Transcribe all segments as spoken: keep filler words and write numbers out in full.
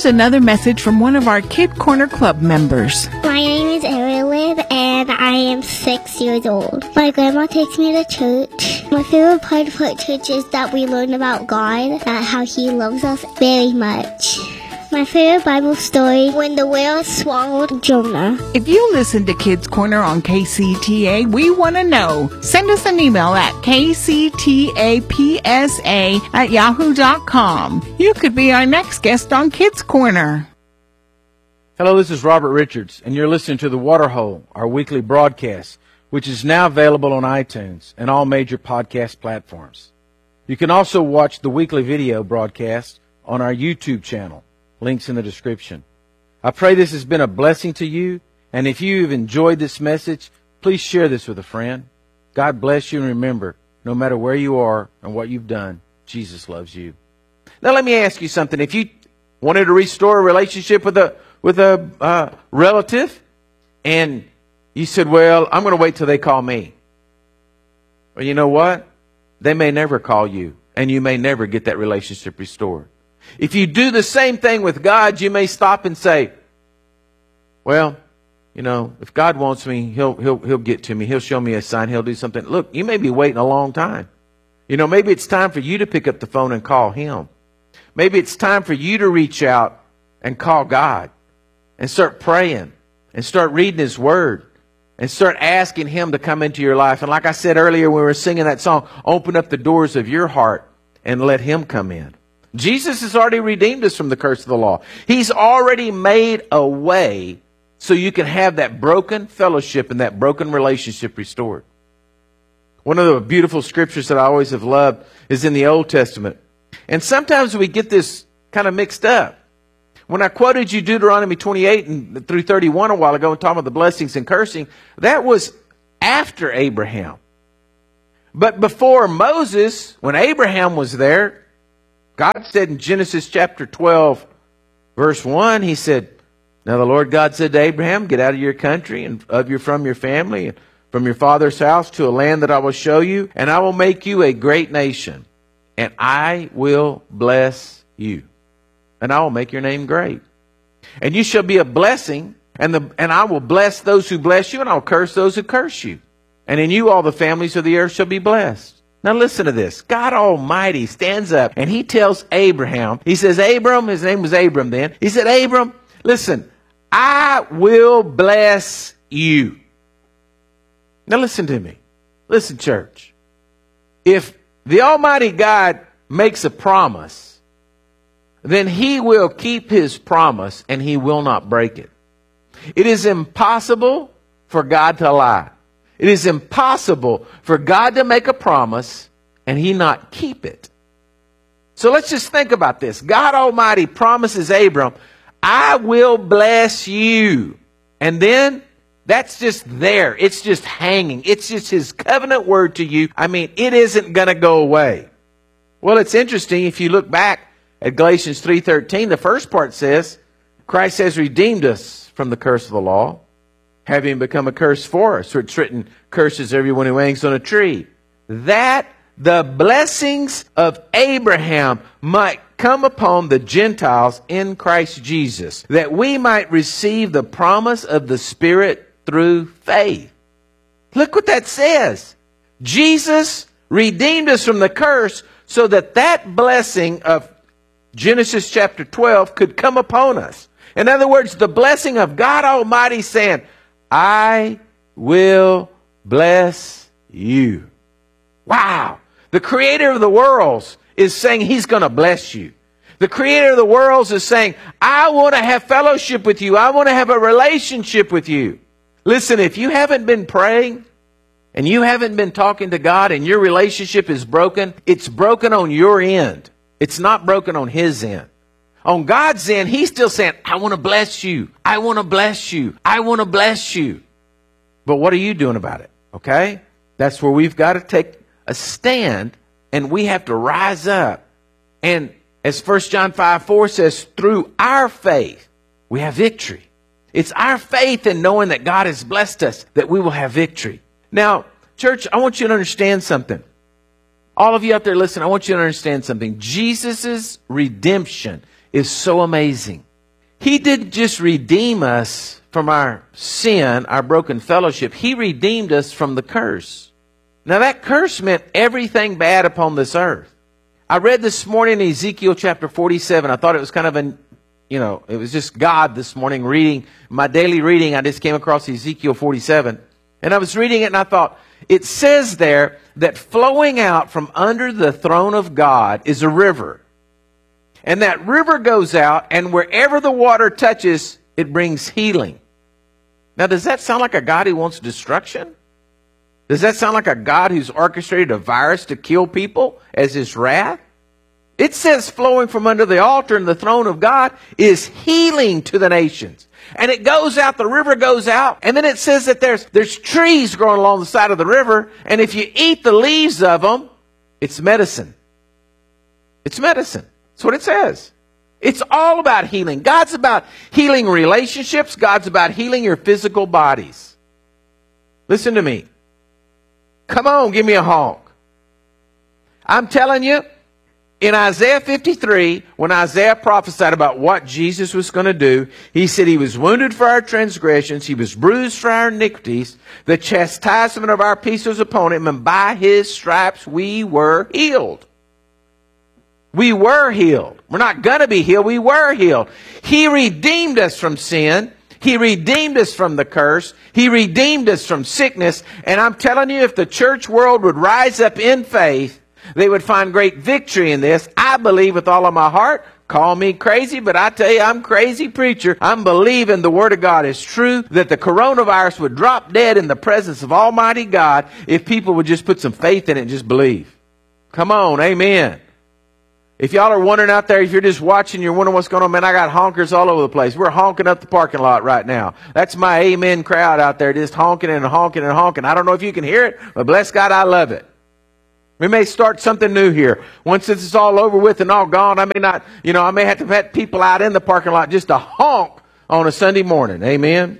Here's another message from one of our Kid Corner Club members. My name is Erilyn, and I am six years old. My grandma takes me to church. My favorite part of church is that we learn about God, that how He loves us very much. My favorite Bible story, when the whale swallowed Jonah. If you listen to Kids Corner on K C T A, we want to know. Send us an email at k c t a p s a at yahoo dot com. You could be our next guest on Kids Corner. Hello, this is Robert Richards, and you're listening to The Waterhole, our weekly broadcast, which is now available on iTunes and all major podcast platforms. You can also watch the weekly video broadcast on our YouTube channel. Links in the description. I pray this has been a blessing to you, and if you've enjoyed this message, please share this with a friend. God bless you, and remember, no matter where you are and what you've done, Jesus loves you. Now let me ask you something. If you wanted to restore a relationship with a with a uh, relative, and you said, well, I'm going to wait till they call me. Well, you know what? They may never call you, and you may never get that relationship restored. If you do the same thing with God, you may stop and say, well, you know, if God wants me, he'll, he'll, he'll get to me. He'll show me a sign. He'll do something. Look, you may be waiting a long time. You know, maybe it's time for you to pick up the phone and call Him. Maybe it's time for you to reach out and call God and start praying and start reading His Word and start asking Him to come into your life. And like I said earlier when we were singing that song, open up the doors of your heart and let Him come in. Jesus has already redeemed us from the curse of the law. He's already made a way so you can have that broken fellowship and that broken relationship restored. One of the beautiful scriptures that I always have loved is in the Old Testament. And sometimes we get this kind of mixed up. When I quoted you Deuteronomy twenty-eight and through thirty-one a while ago and talking about the blessings and cursing, that was after Abraham. But before Moses, when Abraham was there, God said in Genesis chapter twelve, verse one, He said, now the Lord God said to Abraham, get out of your country and of your from your family and from your father's house to a land that I will show you, and I will make you a great nation, and I will bless you, and I will make your name great. And you shall be a blessing, and the and I will bless those who bless you, and I will curse those who curse you. And in you all the families of the earth shall be blessed. Now listen to this. God Almighty stands up and He tells Abraham, He says, Abram, his name was Abram then. He said, Abram, listen, I will bless you. Now listen to me. Listen, church. If the Almighty God makes a promise, then He will keep His promise and He will not break it. It is impossible for God to lie. It is impossible for God to make a promise and He not keep it. So let's just think about this. God Almighty promises Abram, I will bless you. And then that's just there. It's just hanging. It's just His covenant word to you. I mean, it isn't going to go away. Well, it's interesting. If you look back at Galatians three thirteen, the first part says, Christ has redeemed us from the curse of the law, having become a curse for us. For it's written, curses everyone who hangs on a tree. That the blessings of Abraham might come upon the Gentiles in Christ Jesus, that we might receive the promise of the Spirit through faith. Look what that says. Jesus redeemed us from the curse so that that blessing of Genesis chapter twelve could come upon us. In other words, the blessing of God Almighty saying, I will bless you. Wow. The Creator of the worlds is saying He's going to bless you. The Creator of the worlds is saying, I want to have fellowship with you. I want to have a relationship with you. Listen, if you haven't been praying and you haven't been talking to God and your relationship is broken, it's broken on your end. It's not broken on His end. On God's end, He's still saying, I want to bless you. I want to bless you. I want to bless you. But what are you doing about it? Okay? That's where we've got to take a stand, and we have to rise up. And as First John five four says, through our faith, we have victory. It's our faith in knowing that God has blessed us that we will have victory. Now, church, I want you to understand something. All of you out there, listen, I want you to understand something. Jesus' redemption is so amazing. He didn't just redeem us from our sin, our broken fellowship. He redeemed us from the curse. Now that curse meant everything bad upon this earth. I read this morning in Ezekiel chapter forty-seven. I thought it was kind of an, you know, it was just God this morning reading, my daily reading. I just came across Ezekiel forty-seven. And I was reading it and I thought, it says there that flowing out from under the throne of God is a river. And that river goes out, and wherever the water touches, it brings healing. Now, does that sound like a God who wants destruction? Does that sound like a God who's orchestrated a virus to kill people as his wrath? It says flowing from under the altar and the throne of God is healing to the nations. And it goes out, the river goes out, and then it says that there's, there's trees growing along the side of the river, and if you eat the leaves of them, it's medicine. It's medicine. That's what it says. It's all about healing. God's about healing relationships. God's about healing your physical bodies. Listen to me. Come on, give me a honk. I'm telling you, in Isaiah fifty-three, when Isaiah prophesied about what Jesus was going to do, he said he was wounded for our transgressions, he was bruised for our iniquities, the chastisement of our peace was upon him, and by his stripes we were healed. We were healed. We're not going to be healed. We were healed. He redeemed us from sin. He redeemed us from the curse. He redeemed us from sickness. And I'm telling you, if the church world would rise up in faith, they would find great victory in this. I believe with all of my heart. Call me crazy, but I tell you, I'm crazy preacher. I'm believing the Word of God is true, that the coronavirus would drop dead in the presence of Almighty God if people would just put some faith in it and just believe. Come on, amen. If y'all are wondering out there, if you're just watching, you're wondering what's going on, man, I got honkers all over the place. We're honking up the parking lot right now. That's my amen crowd out there, just honking and honking and honking. I don't know if you can hear it, but bless God, I love it. We may start something new here. Once this is all over with and all gone, I may not, you know, I may have to have people out in the parking lot just to honk on a Sunday morning. Amen.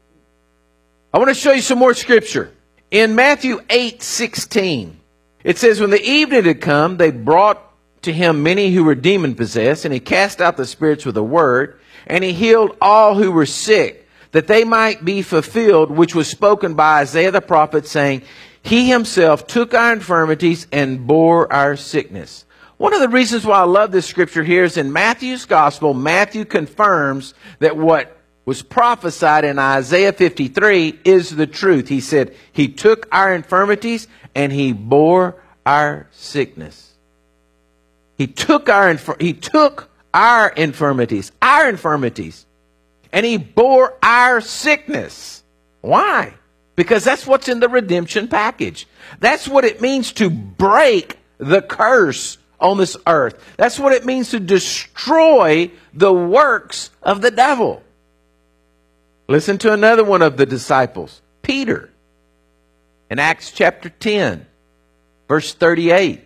I want to show you some more scripture. In Matthew eight sixteen, it says, when the evening had come, they brought to him many who were demon possessed, and he cast out the spirits with a word, and he healed all who were sick, that they might be fulfilled, which was spoken by Isaiah the prophet, saying, he himself took our infirmities and bore our sickness. One of the reasons why I love this scripture here is in Matthew's gospel, Matthew confirms that what was prophesied in Isaiah fifty-three is the truth. He said, he took our infirmities and he bore our sickness. He took our, he took our infirmities, our infirmities, and he bore our sickness. Why? Because that's what's in the redemption package. That's what it means to break the curse on this earth. That's what it means to destroy the works of the devil. Listen to another one of the disciples, Peter, in Acts chapter ten, verse thirty-eight.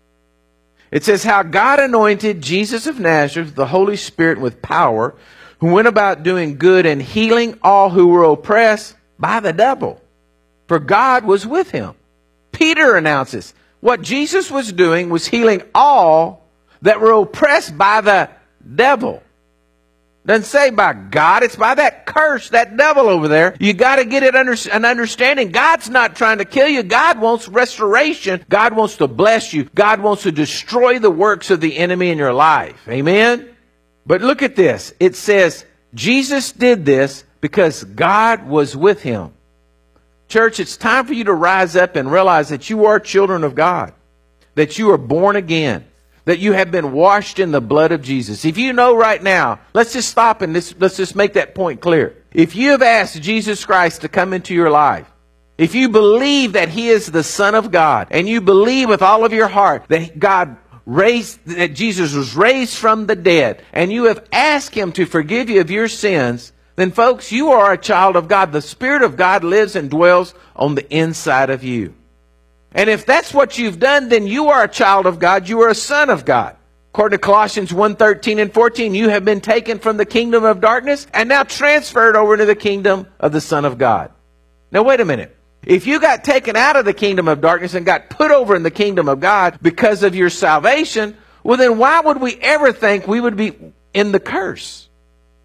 It says, how God anointed Jesus of Nazareth with the Holy Spirit with power, who went about doing good and healing all who were oppressed by the devil, for God was with him. Peter announces what Jesus was doing was healing all that were oppressed by the devil. Doesn't say by God, it's by that curse, that devil over there. You got to get it under an understanding. God's not trying to kill you. God wants restoration. God wants to bless you. God wants to destroy the works of the enemy in your life. Amen? But look at this. It says Jesus did this because God was with him. Church, it's time for you to rise up and realize that you are children of God, that you are born again, that you have been washed in the blood of Jesus. If you know right now, let's just stop and let's, let's just make that point clear. If you have asked Jesus Christ to come into your life, if you believe that he is the Son of God, and you believe with all of your heart that God raised, that Jesus was raised from the dead, and you have asked him to forgive you of your sins, then folks, you are a child of God. The Spirit of God lives and dwells on the inside of you. And if that's what you've done, then you are a child of God. You are a son of God. According to Colossians one thirteen and fourteen, you have been taken from the kingdom of darkness and now transferred over into the kingdom of the Son of God. Now wait a minute. If you got taken out of the kingdom of darkness and got put over in the kingdom of God because of your salvation, well then why would we ever think we would be in the curse?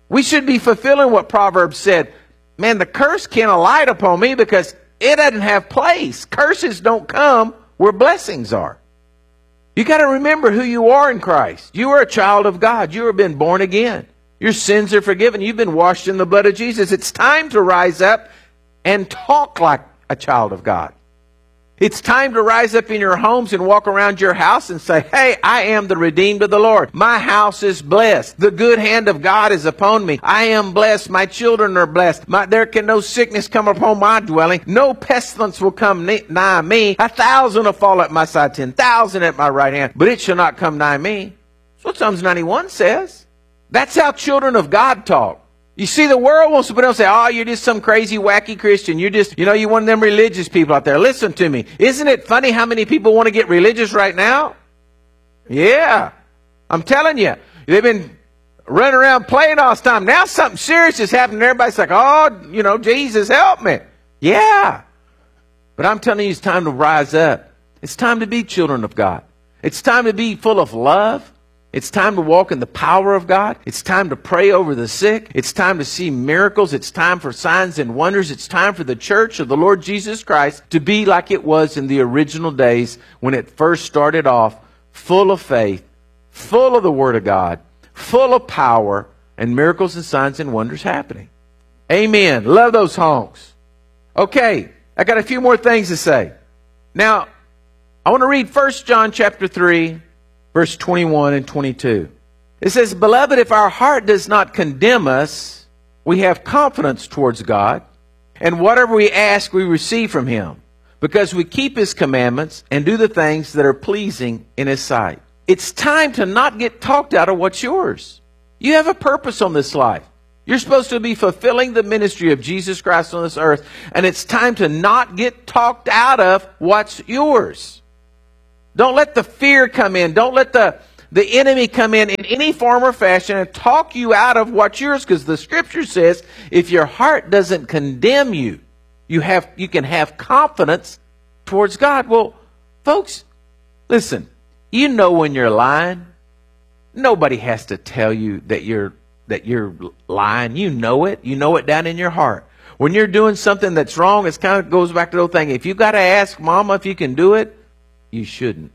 We should be fulfilling what Proverbs said. Man, the curse can't alight upon me because it doesn't have place. Curses don't come where blessings are. You got to remember who you are in Christ. You are a child of God. You have been born again. Your sins are forgiven. You've been washed in the blood of Jesus. It's time to rise up and talk like a child of God. It's time to rise up in your homes and walk around your house and say, hey, I am the redeemed of the Lord. My house is blessed. The good hand of God is upon me. I am blessed. My children are blessed. My, there can no sickness come upon my dwelling. No pestilence will come nigh me. A thousand will fall at my side, ten thousand at my right hand, but it shall not come nigh me. That's what Psalms ninety-one says. That's how children of God talk. You see, the world wants to put on and say, oh, you're just some crazy, wacky Christian. You're just, you know, you're one of them religious people out there. Listen to me. Isn't it funny how many people want to get religious right now? Yeah. I'm telling you. They've been running around playing all this time. Now something serious is happening. Everybody's like, oh, you know, Jesus, help me. Yeah. But I'm telling you, it's time to rise up. It's time to be children of God. It's time to be full of love. It's time to walk in the power of God. It's time to pray over the sick. It's time to see miracles. It's time for signs and wonders. It's time for the church of the Lord Jesus Christ to be like it was in the original days when it first started off, full of faith, full of the Word of God, full of power, and miracles and signs and wonders happening. Amen. Love those honks. Okay, I got a few more things to say. Now, I want to read First John chapter three. Verse twenty-one and twenty-two. It says, Beloved, if our heart does not condemn us, we have confidence towards God, and whatever we ask, we receive from Him, because we keep His commandments and do the things that are pleasing in His sight. It's time to not get talked out of what's yours. You have a purpose on this life. You're supposed to be fulfilling the ministry of Jesus Christ on this earth, and it's time to not get talked out of what's yours. Don't let the fear come in. Don't let the, the enemy come in in any form or fashion and talk you out of what's yours. Because the Scripture says, if your heart doesn't condemn you, you have you can have confidence towards God. Well, folks, listen. You know when you're lying. Nobody has to tell you that you're that you're lying. You know it. You know it down in your heart. When you're doing something that's wrong, it kind of goes back to the old thing. If you got to ask Mama if you can do it, you shouldn't.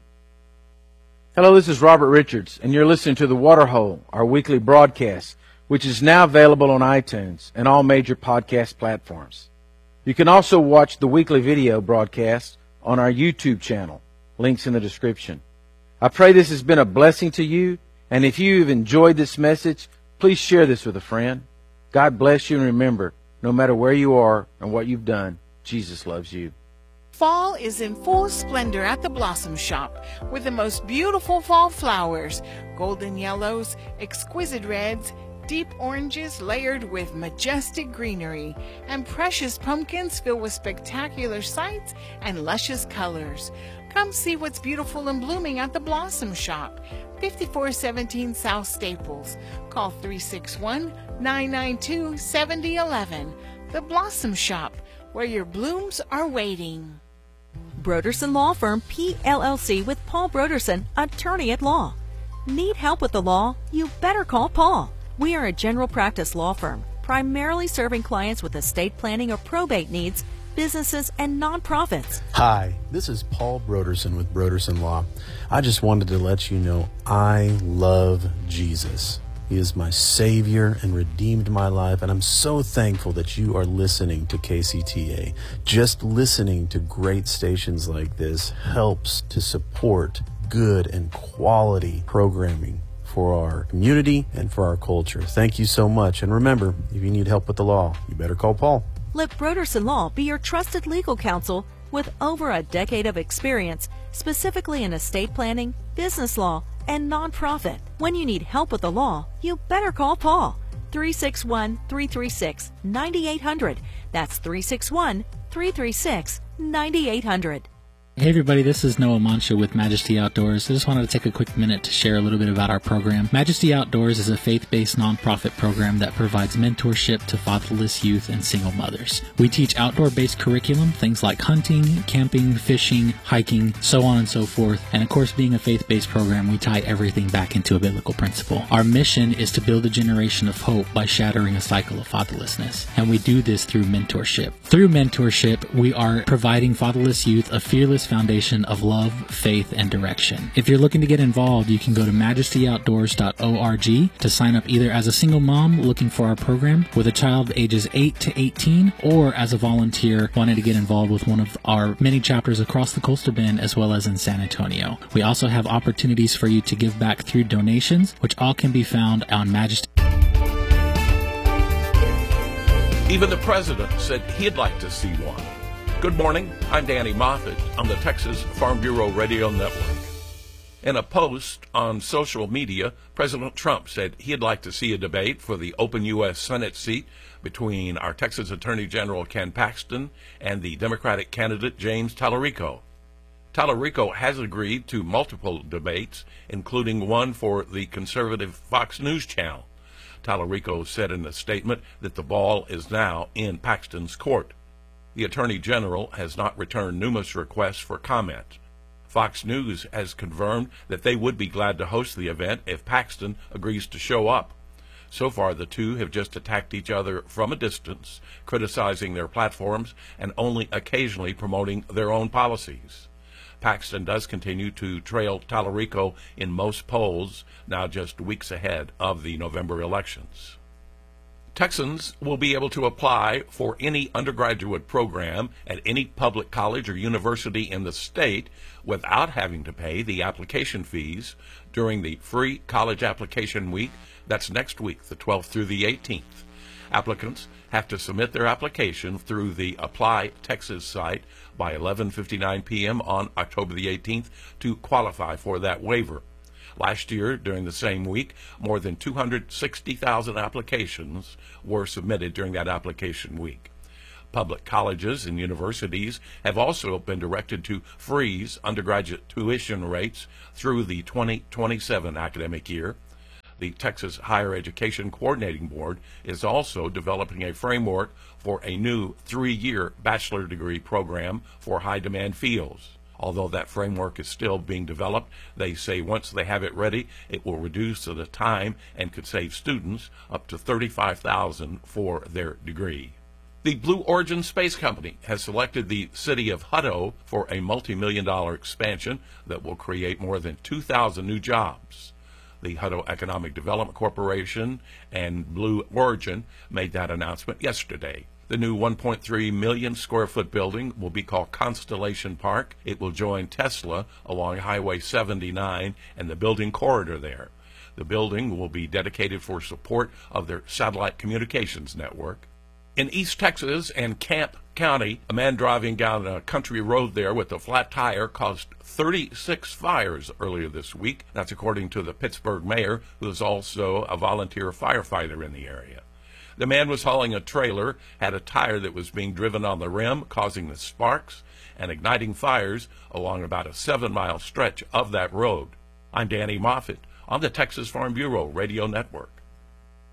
Hello, this is Robert Richards, and you're listening to The Waterhole, our weekly broadcast, which is now available on iTunes and all major podcast platforms. You can also watch the weekly video broadcast on our YouTube channel. Links in the description. I pray this has been a blessing to you, and if you've enjoyed this message, please share this with a friend. God bless you, and remember, no matter where you are and what you've done, Jesus loves you. Fall is in full splendor at the Blossom Shop with the most beautiful fall flowers, golden yellows, exquisite reds, deep oranges layered with majestic greenery, and precious pumpkins filled with spectacular sights and luscious colors. Come see what's beautiful and blooming at the Blossom Shop, fifty-four seventeen South Staples. Call three six one, nine nine two, seven zero one one. The Blossom Shop, where your blooms are waiting. Broderson Law Firm, P L L C with Paul Broderson, attorney at law. Need help with the law? You better call Paul. We are a general practice law firm, primarily serving clients with estate planning or probate needs, businesses, and nonprofits. Hi, this is Paul Broderson with Broderson Law. I just wanted to let you know I love Jesus. He is my Savior and redeemed my life, and I'm so thankful that you are listening to K C T A. Just listening to great stations like this helps to support good and quality programming for our community and for our culture. Thank you so much, and remember, if you need help with the law, you better call Paul. Let Broderson Law be your trusted legal counsel with over a decade of experience, specifically in estate planning, business law, and nonprofit. When you need help with the law, you better call Paul. three six one, three three six, nine eight zero zero. That's three six one, three three six, nine eight zero zero. Hey everybody, this is Noah Mancha with Majesty Outdoors. I just wanted to take a quick minute to share a little bit about our program. Majesty Outdoors is a faith-based nonprofit program that provides mentorship to fatherless youth and single mothers. We teach outdoor-based curriculum, things like hunting, camping, fishing, hiking, so on and so forth. And of course, being a faith-based program, we tie everything back into a biblical principle. Our mission is to build a generation of hope by shattering a cycle of fatherlessness. And we do this through mentorship. Through mentorship, we are providing fatherless youth a fearless foundation of love, faith, and direction. If you're looking to get involved, you can go to majesty outdoors dot org to sign up either as a single mom looking for our program with a child ages eight to eighteen, or as a volunteer wanting to get involved with one of our many chapters across the Coastal Bend as well as in San Antonio. We also have opportunities for you to give back through donations, which all can be found on Majesty. Even the president said he'd like to see one. Good morning, I'm Danny Moffett on the Texas Farm Bureau Radio Network. In a post on social media, President Trump said he'd like to see a debate for the open U S Senate seat between our Texas Attorney General Ken Paxton and the Democratic candidate James Tallarico. Tallarico has agreed to multiple debates, including one for the conservative Fox News channel. Tallarico said in a statement that the ball is now in Paxton's court. The Attorney General has not returned numerous requests for comment. Fox News has confirmed that they would be glad to host the event if Paxton agrees to show up. So far, the two have just attacked each other from a distance, criticizing their platforms and only occasionally promoting their own policies. Paxton does continue to trail Tallarico in most polls, now just weeks ahead of the November elections. Texans will be able to apply for any undergraduate program at any public college or university in the state without having to pay the application fees during the free college application week. That's next week, the twelfth through the eighteenth. Applicants have to submit their application through the Apply Texas site by eleven fifty-nine p.m. on October the eighteenth to qualify for that waiver. Last year, during the same week, more than two hundred sixty thousand applications were submitted during that application week. Public colleges and universities have also been directed to freeze undergraduate tuition rates through the twenty twenty-seven academic year. The Texas Higher Education Coordinating Board is also developing a framework for a new three-year bachelor degree program for high-demand fields. Although that framework is still being developed, they say once they have it ready, it will reduce the time and could save students up to thirty-five thousand dollars for their degree. The Blue Origin Space Company has selected the city of Hutto for a multi-million dollar expansion that will create more than two thousand new jobs. The Hutto Economic Development Corporation and Blue Origin made that announcement yesterday. The new one point three million square foot building will be called Constellation Park. It will join Tesla along Highway seventy-nine and the building corridor there. The building will be dedicated for support of their satellite communications network. In East Texas and Camp County, a man driving down a country road there with a flat tire caused thirty-six fires earlier this week. That's according to the Pittsburgh mayor, who is also a volunteer firefighter in the area. The man was hauling a trailer, had a tire that was being driven on the rim, causing the sparks and igniting fires along about a seven-mile stretch of that road. I'm Danny Moffett on the Texas Farm Bureau Radio Network.